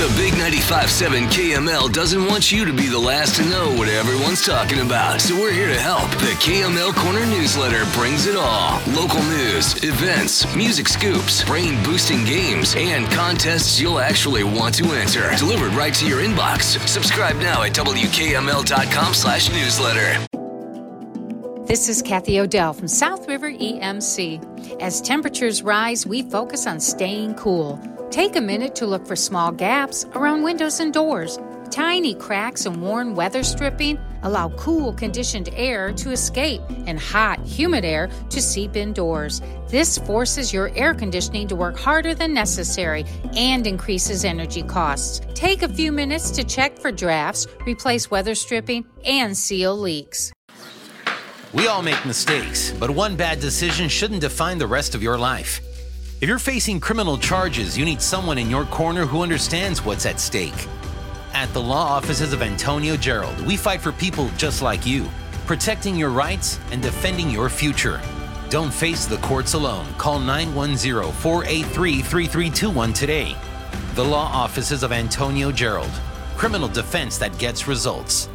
The Big 95.7 KML doesn't want you to be the last to know what everyone's talking about. So we're here to help. The KML Corner newsletter brings it all. Local news, events, music scoops, brain-boosting games, and contests you'll actually want to enter. Delivered right to your inbox. Subscribe now at WKML.com/newsletter. This is Kathy Odell from South River EMC. As temperatures rise, we focus on staying cool. Take a minute to look for small gaps around windows and doors. Tiny cracks and worn weather stripping allow cool, conditioned air to escape and hot, humid air to seep indoors. This forces your air conditioning to work harder than necessary and increases energy costs. Take a few minutes to check for drafts, replace weather stripping, and seal leaks. We all make mistakes, but one bad decision shouldn't define the rest of your life. If you're facing criminal charges, you need someone in your corner who understands what's at stake. At the law offices of Antonio Gerald, we fight for people just like you, protecting your rights and defending your future. Don't face the courts alone. Call 910-483-3321 today. The law offices of Antonio Gerald. Criminal defense that gets results.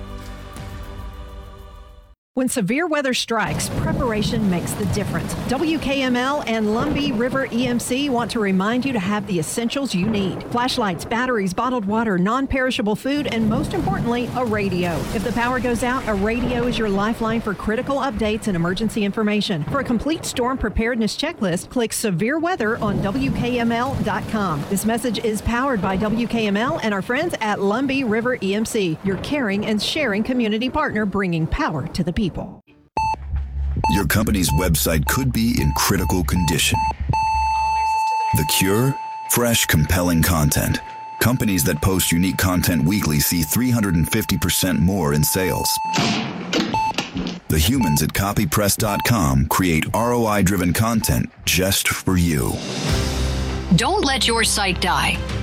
When severe weather strikes, preparation makes the difference. WKML and Lumbee River EMC want to remind you to have the essentials you need. Flashlights, batteries, bottled water, non-perishable food, and most importantly, a radio. If the power goes out, a radio is your lifeline for critical updates and emergency information. For a complete storm preparedness checklist, click Severe Weather on WKML.com. This message is powered by WKML and our friends at Lumbee River EMC, your caring and sharing community partner bringing power to the people. Your company's website could be in critical condition. The cure? Fresh, compelling content. Companies that post unique content weekly see 350% more in sales. The humans at copypress.com create ROI-driven content just for you. Don't let your site die.